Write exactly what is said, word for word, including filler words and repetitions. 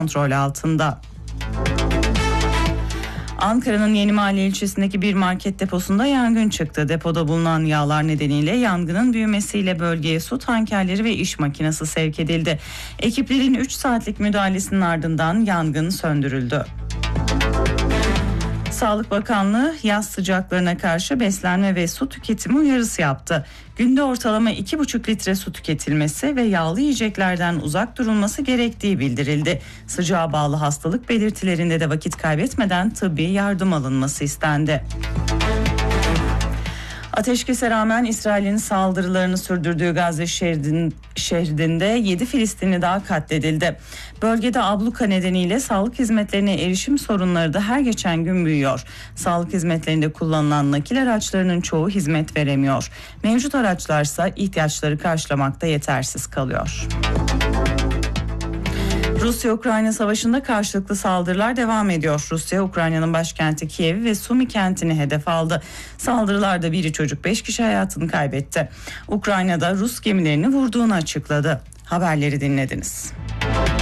kontrol altında. Ankara'nın Yenimahalle ilçesindeki bir market deposunda yangın çıktı. Depoda bulunan yağlar nedeniyle yangının büyümesiyle bölgeye su tankerleri ve iş makinesi sevk edildi. Ekiplerin üç saatlik müdahalesinin ardından yangın söndürüldü. Sağlık Bakanlığı yaz sıcaklarına karşı beslenme ve su tüketimi uyarısı yaptı. Günde ortalama iki buçuk litre su tüketilmesi ve yağlı yiyeceklerden uzak durulması gerektiği bildirildi. Sıcağa bağlı hastalık belirtilerinde de vakit kaybetmeden tıbbi yardım alınması istendi. Ateşkese rağmen İsrail'in saldırılarını sürdürdüğü Gazze şehrinde yedi Filistinli daha katledildi. Bölgede abluka nedeniyle sağlık hizmetlerine erişim sorunları da her geçen gün büyüyor. Sağlık hizmetlerinde kullanılan nakil araçlarının çoğu hizmet veremiyor. Mevcut araçlarsa ihtiyaçları karşılamakta yetersiz kalıyor. Rusya-Ukrayna savaşında karşılıklı saldırılar devam ediyor. Rusya, Ukrayna'nın başkenti Kiev ve Sumi kentini hedef aldı. Saldırılarda biri çocuk beş kişi hayatını kaybetti. Ukrayna'da Rus gemilerini vurduğunu açıkladı. Haberleri dinlediniz.